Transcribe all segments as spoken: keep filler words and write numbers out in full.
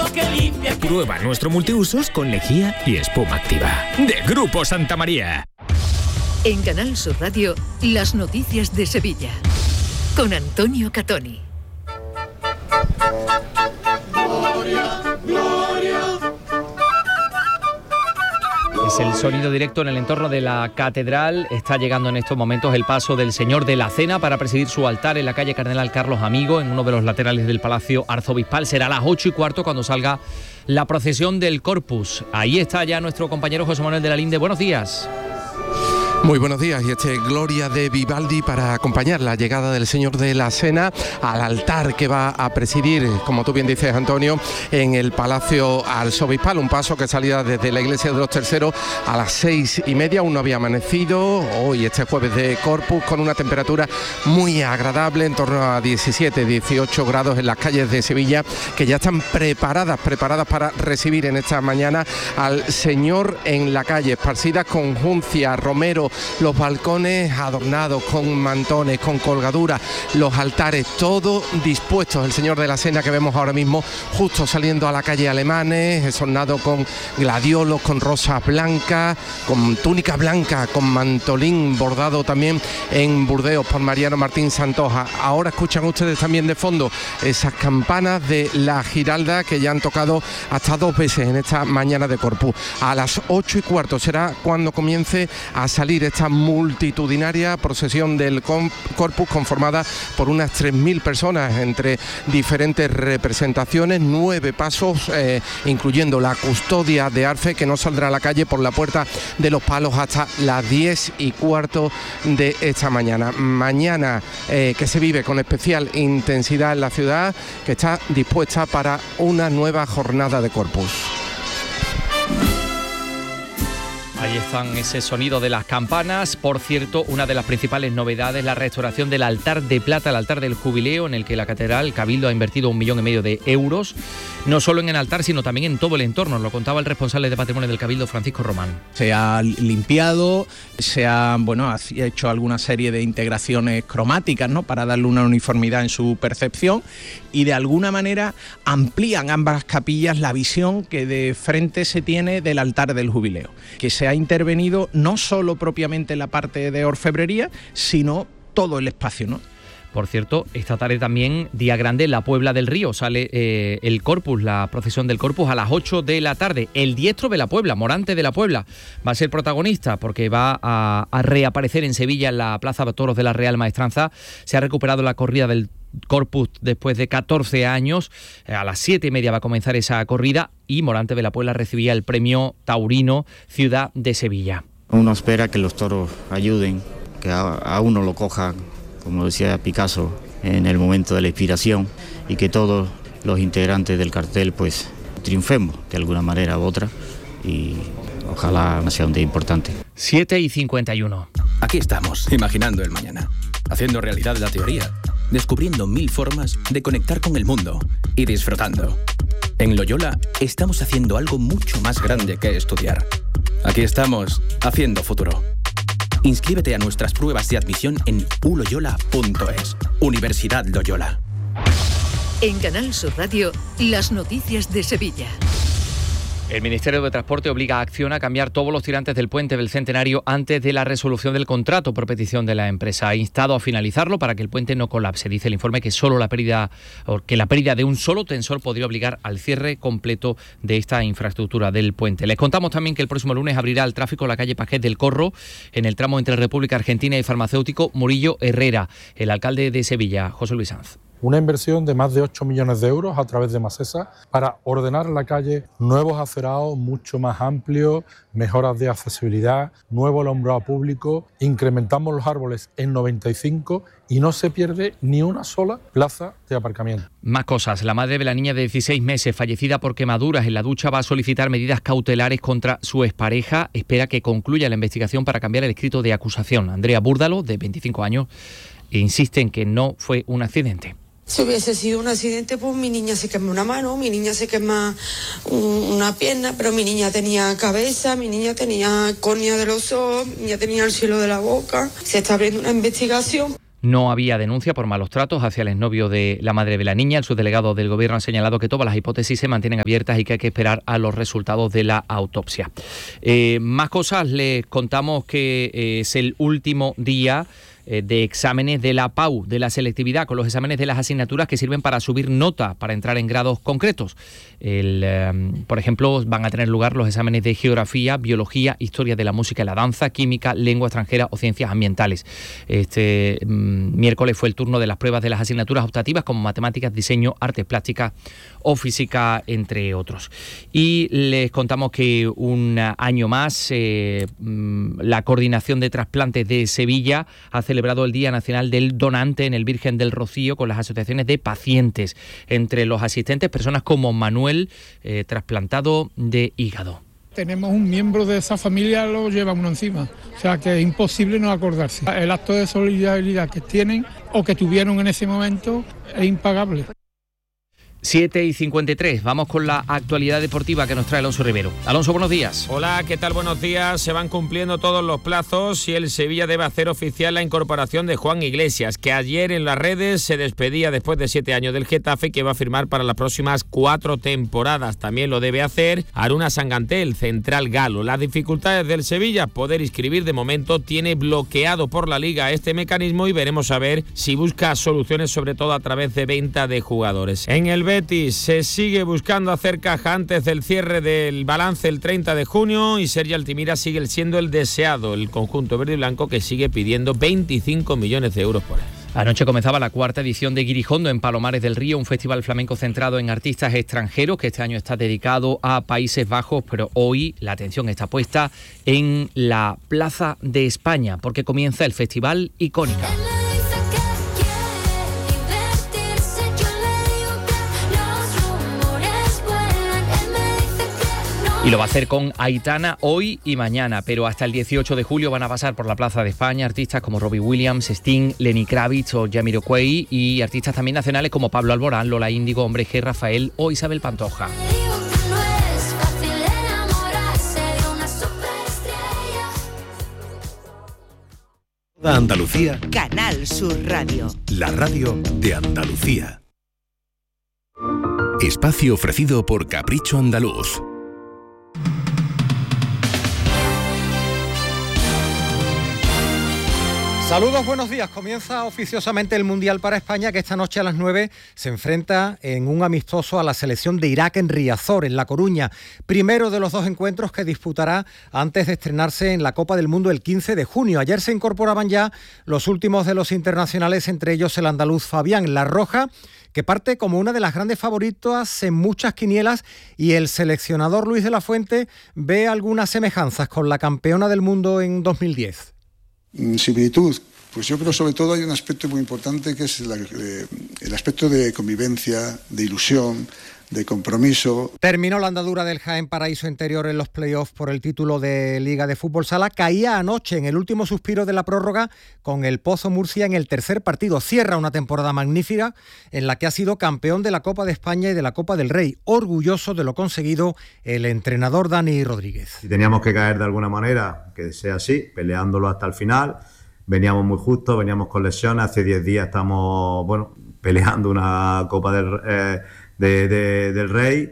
que limpia. Que... Prueba nuestro multiusos con lejía y espuma activa. De Grupo Santa María. En Canal Sur Radio, las noticias de Sevilla. Con Antonio Catoni. Gloria, gloria. Es el sonido directo en el entorno de la catedral. Está llegando en estos momentos el paso del Señor de la Cena para presidir su altar en la calle Cardenal Carlos Amigo, en uno de los laterales del Palacio Arzobispal. Será a las ocho y cuarto cuando salga la procesión del Corpus. Ahí está ya nuestro compañero José Manuel de la Linde. Buenos días. Muy buenos días, y este Gloria de Vivaldi para acompañar la llegada del Señor de la Cena al altar que va a presidir, como tú bien dices, Antonio, en el Palacio Arzobispal. Un paso que salía desde la Iglesia de los Terceros a las seis y media, aún no había amanecido. Hoy, este jueves de Corpus, con una temperatura muy agradable, en torno a diecisiete, dieciocho grados en las calles de Sevilla, que ya están preparadas, preparadas para recibir en esta mañana al Señor en la calle, esparcidas con juncia, romero, los balcones adornados con mantones, con colgaduras, los altares, todo dispuestos. El Señor de la Cena que vemos ahora mismo justo saliendo a la calle Alemanes, estornado con gladiolos, con rosas blancas, con túnica blanca, con mantolín bordado también en Burdeos por Mariano Martín Santoja. Ahora escuchan ustedes también de fondo esas campanas de la Giralda que ya han tocado hasta dos veces en esta mañana de Corpus. A las ocho y cuarto será cuando comience a salir esta multitudinaria procesión del Corpus, conformada por unas tres mil personas entre diferentes representaciones, nueve pasos, eh, incluyendo la custodia de Arfe, que no saldrá a la calle por la Puerta de los Palos hasta las diez y cuarto de esta mañana. Mañana eh, que se vive con especial intensidad en la ciudad, que está dispuesta para una nueva jornada de Corpus. Ahí están ese sonido de las campanas. Por cierto, una de las principales novedades, la restauración del altar de plata, el altar del jubileo, en el que la catedral, el Cabildo, ha invertido un millón y medio de euros, no solo en el altar, sino también en todo el entorno. Lo contaba el responsable de patrimonio del Cabildo, Francisco Román. Se ha limpiado, se ha, bueno, ha hecho alguna serie de integraciones cromáticas, ¿no?, para darle una uniformidad en su percepción, y de alguna manera amplían ambas capillas la visión que de frente se tiene del altar del jubileo, que se ha intervenido no solo propiamente en la parte de orfebrería, sino todo el espacio, ¿no? Por cierto, esta tarde también, día grande, en la Puebla del Río, sale eh, el Corpus, la procesión del Corpus a las ocho de la tarde. El diestro de la Puebla, Morante de la Puebla, va a ser protagonista porque va a, a reaparecer en Sevilla, en la Plaza de Toros de la Real Maestranza. Se ha recuperado la corrida del Corpus después de catorce años. A las siete y media va a comenzar esa corrida y Morante de la Puebla recibía el premio taurino Ciudad de Sevilla. Uno espera que los toros ayuden, que a, a uno lo cojan, como decía Picasso, en el momento de la inspiración, y que todos los integrantes del cartel pues triunfemos de alguna manera u otra, y ojalá sea un día importante. siete y cincuenta y uno. Aquí estamos, imaginando el mañana, haciendo realidad la teoría, descubriendo mil formas de conectar con el mundo y disfrutando. En Loyola estamos haciendo algo mucho más grande que estudiar. Aquí estamos, haciendo futuro. Inscríbete a nuestras pruebas de admisión en u loyola punto es. Universidad Loyola. En Canal Sur Radio, las noticias de Sevilla. El Ministerio de Transporte obliga a Acciona a cambiar todos los tirantes del puente del Centenario antes de la resolución del contrato por petición de la empresa. Ha instado a finalizarlo para que el puente no colapse. Dice el informe que solo la pérdida, o que la pérdida de un solo tensor podría obligar al cierre completo de esta infraestructura del puente. Les contamos también que el próximo lunes abrirá el tráfico la calle Pajet del Corro, en el tramo entre República Argentina y Farmacéutico Murillo Herrera. El alcalde de Sevilla, José Luis Sanz. Una inversión de más de ocho millones de euros a través de Masesa para ordenar la calle, nuevos acerados mucho más amplios, mejoras de accesibilidad, nuevo alumbrado público, incrementamos los árboles en noventa y cinco y no se pierde ni una sola plaza de aparcamiento. Más cosas. La madre de la niña de dieciséis meses, fallecida por quemaduras en la ducha, va a solicitar medidas cautelares contra su expareja. Espera que concluya la investigación para cambiar el escrito de acusación. Andrea Búrdalo, de veinticinco años, insiste en que no fue un accidente. Si hubiese sido un accidente, pues mi niña se quema una mano, mi niña se quema un, una pierna, pero mi niña tenía cabeza, mi niña tenía córnea de los ojos, mi niña tenía el cielo de la boca. Se está abriendo una investigación. no había denuncia por malos tratos hacia el exnovio de la madre de la niña. El subdelegado del Gobierno ha señalado que todas las hipótesis se mantienen abiertas y que hay que esperar a los resultados de la autopsia. Eh, más cosas, les contamos que eh, es el último día de exámenes de la P A U, de la selectividad, con los exámenes de las asignaturas que sirven para subir nota, para entrar en grados concretos. El, eh, por ejemplo, van a tener lugar los exámenes de geografía, biología, historia de la música y la danza, química, lengua extranjera o ciencias ambientales. Este mm, miércoles fue el turno de las pruebas de las asignaturas optativas como matemáticas, diseño, artes plásticas o física, entre otros. Y les contamos que un año más eh, la Coordinación de Trasplantes de Sevilla ha celebrado el Día Nacional del Donante en el Virgen del Rocío con las asociaciones de pacientes. Entre los asistentes, personas como Manuel, eh, trasplantado de hígado. Tenemos un miembro de esa familia, lo lleva uno encima, o sea que es imposible no acordarse. El acto de solidaridad que tienen o que tuvieron en ese momento es impagable. siete y cincuenta y tres, vamos con la actualidad deportiva que nos trae Alonso Rivero. Alonso, buenos días. Hola, ¿qué tal? Buenos días. Se van cumpliendo todos los plazos y el Sevilla debe hacer oficial la incorporación de Juan Iglesias, que ayer en las redes se despedía después de siete años del Getafe y que va a firmar para las próximas cuatro temporadas. También lo debe hacer Aruna Sangantel, central galo. Las dificultades del Sevilla, poder inscribir de momento, tiene bloqueado por la Liga este mecanismo y veremos a ver si busca soluciones, sobre todo a través de venta de jugadores. En el Betis se sigue buscando hacer caja antes del cierre del balance el treinta de junio y Sergi Altimira sigue siendo el deseado, el conjunto verde y blanco que sigue pidiendo veinticinco millones de euros por él. Anoche comenzaba la cuarta edición de Guirijondo en Palomares del Río, un festival flamenco centrado en artistas extranjeros que este año está dedicado a Países Bajos, pero hoy la atención está puesta en la Plaza de España porque comienza el Festival Icónica. Y lo va a hacer con Aitana hoy y mañana, pero hasta el dieciocho de julio van a pasar por la Plaza de España artistas como Robbie Williams, Sting, Lenny Kravitz o Jamiroquai y artistas también nacionales como Pablo Alborán, Lola Índigo, Hombre G, Rafael o Isabel Pantoja. Andalucía. Canal Sur Radio. La radio de Andalucía. Espacio ofrecido por Capricho Andaluz. Saludos, buenos días. Comienza oficiosamente el Mundial para España, que esta noche a las nueve se enfrenta en un amistoso a la selección de Irak en Riazor, en La Coruña. Primero de los dos encuentros que disputará antes de estrenarse en la Copa del Mundo el quince de junio. Ayer se incorporaban ya los últimos de los internacionales, entre ellos el andaluz Fabián La Roja, que parte como una de las grandes favoritas en muchas quinielas, y el seleccionador Luis de la Fuente ve algunas semejanzas con la campeona del mundo en dos mil diez. Similitud, pues yo creo sobre todo hay un aspecto muy importante que es el, eh, el aspecto de convivencia, de ilusión, de compromiso. Terminó la andadura del Jaén Paraíso Interior en los playoffs por el título de Liga de Fútbol Sala. Caía anoche en el último suspiro de la prórroga con el Pozo Murcia en el tercer partido. Cierra una temporada magnífica en la que ha sido campeón de la Copa de España y de la Copa del Rey. Orgulloso de lo conseguido el entrenador Dani Rodríguez. Si teníamos que caer de alguna manera, que sea así, peleándolo hasta el final. Veníamos muy justos, veníamos con lesiones. Hace diez días estamos, bueno, peleando una Copa del eh, De, de, del Rey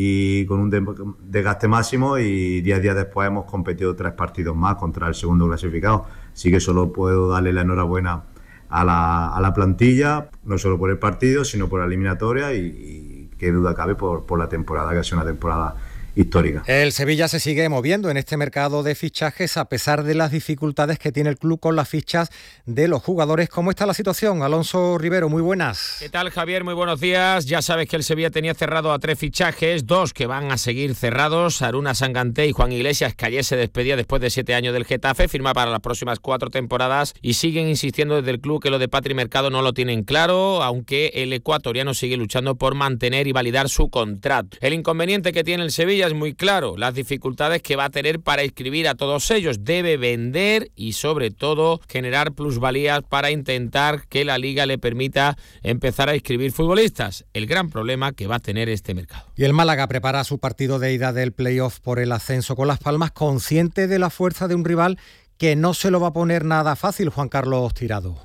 y con un desgaste máximo, y diez días después hemos competido tres partidos más contra el segundo clasificado. Así que solo puedo darle la enhorabuena a la, a la plantilla, no solo por el partido, sino por la eliminatoria y, y qué duda cabe por, por la temporada, que ha sido una temporada histórica. El Sevilla se sigue moviendo en este mercado de fichajes a pesar de las dificultades que tiene el club con las fichas de los jugadores. ¿Cómo está la situación? Alonso Rivero, muy buenas. ¿Qué tal, Javier? Muy buenos días. Ya sabes que el Sevilla tenía cerrado a tres fichajes, dos que van a seguir cerrados. Aruna Sanganté y Juan Iglesias, que ayer se despedía después de siete años del Getafe, firma para las próximas cuatro temporadas y siguen insistiendo desde el club que lo de Patri Mercado no lo tienen claro, aunque el ecuatoriano sigue luchando por mantener y validar su contrato. El inconveniente que tiene el Sevilla es muy claro, las dificultades que va a tener para inscribir a todos ellos. Debe vender y sobre todo generar plusvalías para intentar que la Liga le permita empezar a inscribir futbolistas. El gran problema que va a tener este mercado. Y el Málaga prepara su partido de ida del playoff por el ascenso con Las Palmas, consciente de la fuerza de un rival que no se lo va a poner nada fácil, Juan Carlos Tirado.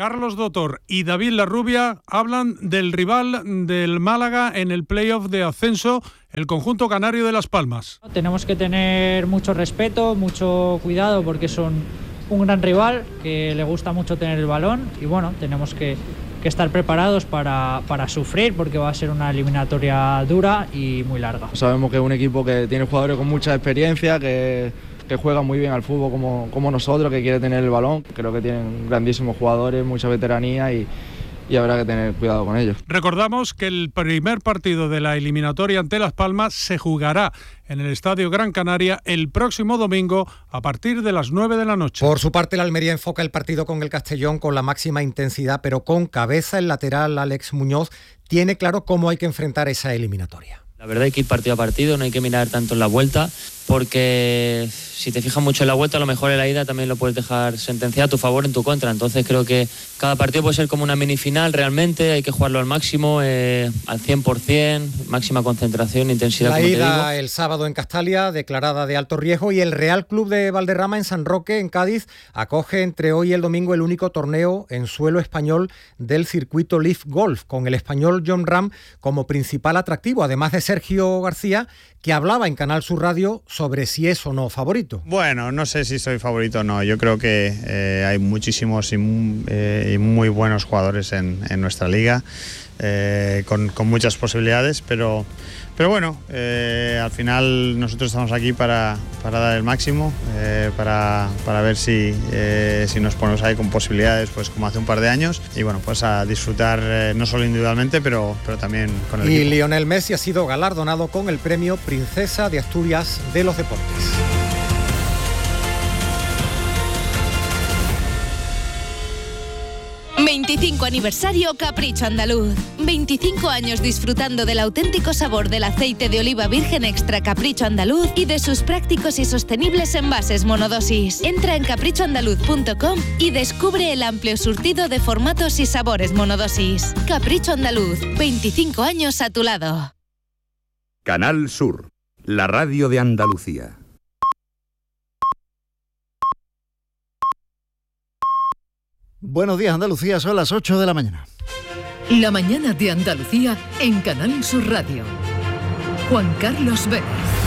Carlos Dotor y David Larrubia hablan del rival del Málaga en el playoff de ascenso, el conjunto canario de Las Palmas. Tenemos que tener mucho respeto, mucho cuidado porque son un gran rival que le gusta mucho tener el balón y bueno, tenemos que, que estar preparados para, para sufrir porque va a ser una eliminatoria dura y muy larga. Sabemos que es un equipo que tiene jugadores con mucha experiencia, que, que juegan muy bien al fútbol como, como nosotros, que quiere tener el balón. Creo que tienen grandísimos jugadores, mucha veteranía y, y habrá que tener cuidado con ellos. Recordamos que el primer partido de la eliminatoria ante Las Palmas se jugará en el Estadio Gran Canaria el próximo domingo a partir de las nueve de la noche. Por su parte, el Almería enfoca el partido con el Castellón con la máxima intensidad, pero con cabeza. El lateral Alex Muñoz tiene claro cómo hay que enfrentar esa eliminatoria. La verdad hay que ir partido a partido, no hay que mirar tanto en la vuelta, porque si te fijas mucho en la vuelta, a lo mejor en la ida también lo puedes dejar sentenciado a tu favor, en tu contra. Entonces creo que cada partido puede ser como una mini final realmente, hay que jugarlo al máximo, eh, al cien por ciento, máxima concentración, intensidad. La como ida te digo. el sábado en Castalia, declarada de alto riesgo, y el Real Club de Valderrama en San Roque, en Cádiz, acoge entre hoy y el domingo el único torneo en suelo español del circuito Leaf Golf, con el español Jon Rahm como principal atractivo, además de Sergio García, que hablaba en Canal Sur Radio sobre si es o no favorito. Bueno, no sé si soy favorito o no. Yo creo que eh, hay muchísimos y muy, eh, y muy buenos jugadores en, en nuestra liga, eh, con, con muchas posibilidades, pero, pero bueno, eh, al final nosotros estamos aquí para, para dar el máximo, eh, para, para ver si, eh, si nos ponemos ahí con posibilidades, pues como hace un par de años, y bueno, pues a disfrutar eh, no solo individualmente, pero, pero también con el y equipo. Y Lionel Messi ha sido galardonado con el premio Princesa de Asturias de los Deportes. veinticinco aniversario Capricho Andaluz. veinticinco años disfrutando del auténtico sabor del aceite de oliva virgen extra Capricho Andaluz y de sus prácticos y sostenibles envases monodosis. Entra en capricho andaluz punto com y descubre el amplio surtido de formatos y sabores monodosis. Capricho Andaluz, veinticinco años a tu lado. Canal Sur, la radio de Andalucía. Buenos días, Andalucía, son las ocho de la mañana. La mañana de Andalucía en Canal Sur Radio. Juan Carlos Vélez.